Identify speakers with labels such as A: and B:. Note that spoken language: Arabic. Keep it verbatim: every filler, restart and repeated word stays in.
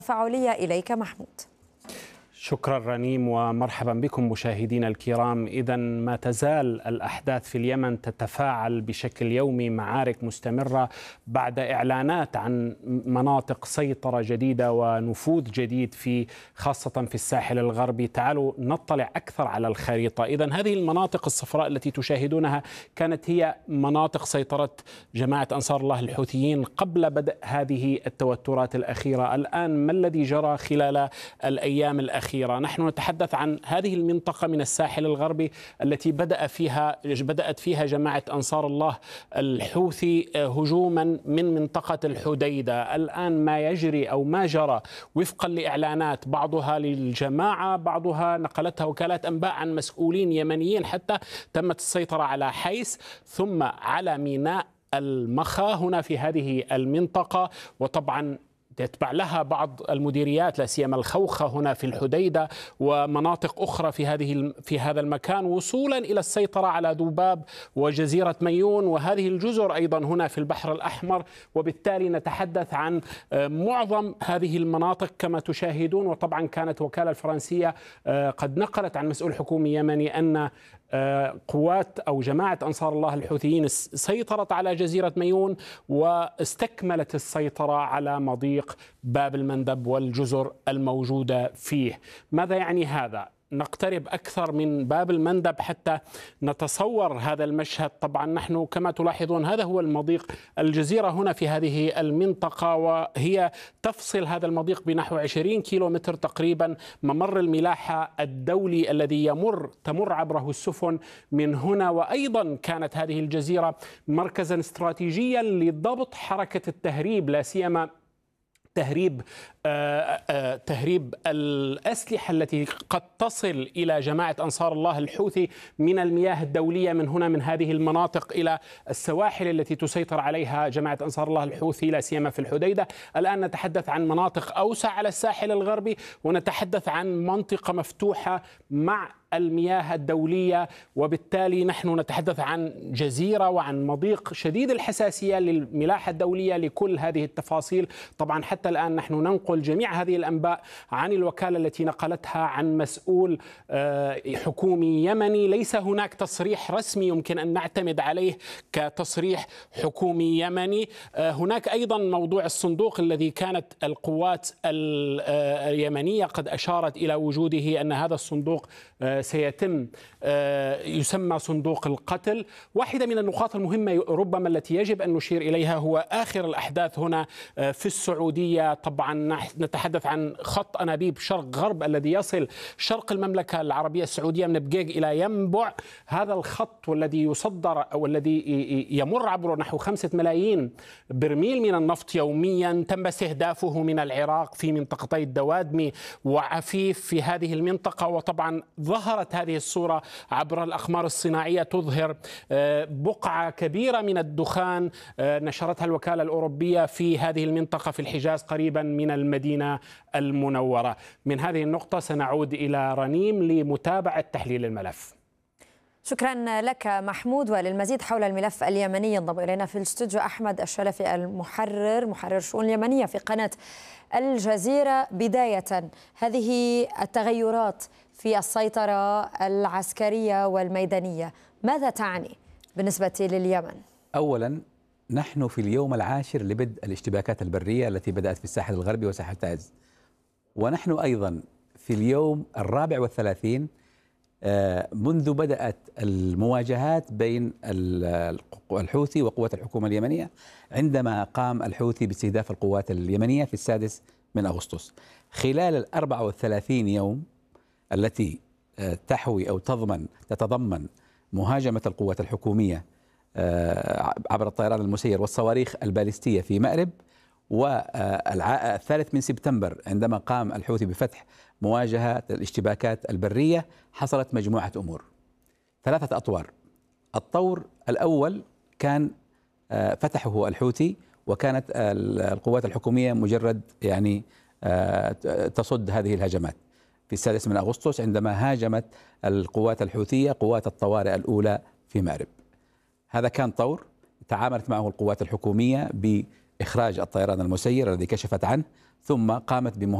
A: فعالية إليك محمود.
B: شكرا رنيم ومرحبا بكم مشاهدينا الكرام. إذا ما تزال الأحداث في اليمن تتفاعل بشكل يومي، معارك مستمرة بعد إعلانات عن مناطق سيطرة جديدة ونفوذ جديد في خاصة في الساحل الغربي. تعالوا نطلع أكثر على الخريطة. إذا هذه المناطق الصفراء التي تشاهدونها كانت هي مناطق سيطرة جماعة أنصار الله الحوثيين قبل بدء هذه التوترات الأخيرة. الآن ما الذي جرى خلال الأيام الأخيرة؟ نحن نتحدث عن هذه المنطقة من الساحل الغربي التي بدأ فيها بدأت فيها جماعة أنصار الله الحوثي هجوما من منطقة الحديدة. الآن ما يجري أو ما جرى وفقا لإعلانات بعضها للجماعة، بعضها نقلتها وكالات أنباء عن مسؤولين يمنيين، حتى تمت السيطرة على حيس ثم على ميناء المخا هنا في هذه المنطقة، وطبعا تتبع لها بعض المديريات لا سيما الخوخة هنا في الحديدة ومناطق أخرى في هذه في هذا المكان، وصولا إلى السيطرة على ذباب وجزيرة ميون وهذه الجزر أيضا هنا في البحر الأحمر. وبالتالي نتحدث عن معظم هذه المناطق كما تشاهدون. وطبعا كانت وكالة الفرنسية قد نقلت عن مسؤول حكومي يمني أن قوات أو جماعة أنصار الله الحوثيين سيطرت على جزيرة ميون واستكملت السيطرة على مضيق باب المندب والجزر الموجودة فيه. ماذا يعني هذا؟ نقترب أكثر من باب المندب حتى نتصور هذا المشهد. طبعا نحن كما تلاحظون هذا هو المضيق، الجزيرة هنا في هذه المنطقة، وهي تفصل هذا المضيق بنحو عشرين كيلومتر تقريبا ممر الملاحة الدولي الذي يمر تمر عبره السفن من هنا. وأيضا كانت هذه الجزيرة مركزا استراتيجيا لضبط حركة التهريب، لا سيما تهريب آه آه تهريب الأسلحة التي قد تصل إلى جماعة أنصار الله الحوثي من المياه الدولية من هنا من هذه المناطق إلى السواحل التي تسيطر عليها جماعة أنصار الله الحوثي لا سيما في الحديدة. الآن نتحدث عن مناطق أوسع على الساحل الغربي، ونتحدث عن منطقة مفتوحة مع المياه الدولية، وبالتالي نحن نتحدث عن جزيرة وعن مضيق شديد الحساسية للملاحة الدولية. لكل هذه التفاصيل طبعا حتى الآن نحن ننقل جميع هذه الأنباء عن الوكالة التي نقلتها عن مسؤول حكومي يمني. ليس هناك تصريح رسمي يمكن أن نعتمد عليه كتصريح حكومي يمني. هناك أيضا موضوع الصندوق الذي كانت القوات اليمنية قد أشارت إلى وجوده، أن هذا الصندوق سيتم يسمى صندوق القتل. واحدة من النقاط المهمة ربما التي يجب أن نشير إليها هو آخر الأحداث هنا في السعودية. طبعا نتحدث عن خط أنابيب شرق غرب الذي يصل شرق المملكة العربية السعودية من بقيق إلى ينبع. هذا الخط والذي يصدر أو الذي يمر عبره نحو خمسة ملايين برميل من النفط يوميا، تم استهدافه من العراق في منطقتي الدوادمي وعفيف في هذه المنطقة. وطبعا ظهرت هذه الصورة عبر الأقمار الصناعية تظهر بقعة كبيرة من الدخان نشرتها الوكالة الأوروبية في هذه المنطقة في الحجاز قريبا من المدينة المنورة. من هذه النقطة سنعود إلى رنيم لمتابعة تحليل الملف.
A: شكرا لك محمود. وللمزيد حول الملف اليمني ينضم إلينا في الاستوديو أحمد الشلفي المحرر محرر الشؤون اليمنية في قناة الجزيرة. بداية، هذه التغيرات في السيطرة العسكرية والميدانية ماذا تعني بالنسبة لليمن؟
C: أولا، نحن في اليوم العاشر لبدء الاشتباكات البرية التي بدأت في الساحل الغربي وساحل تعز، ونحن أيضا في اليوم الرابع والثلاثين منذ بدأت المواجهات بين الحوثي وقوات الحكومة اليمنية، عندما قام الحوثي باستهداف القوات اليمنية في السادس من أغسطس. خلال الأربع والثلاثين يوم التي تحوي أو تضمن تتضمن مهاجمة القوات الحكومية عبر الطيران المسير والصواريخ البالستية في مأرب، والثالث من سبتمبر عندما قام الحوثي بفتح مواجهة الاشتباكات البرية، حصلت مجموعة أمور، ثلاثة أطوار. الطور الأول كان فتحه الحوثي، وكانت القوات الحكومية مجرد يعني تصد هذه الهجمات. في السادس من أغسطس عندما هاجمت القوات الحوثية قوات الطوارئ الأولى في مأرب، هذا كان طور تعاملت معه القوات الحكومية بإخراج الطيران المسير الذي كشفت عنه، ثم قامت بمهمة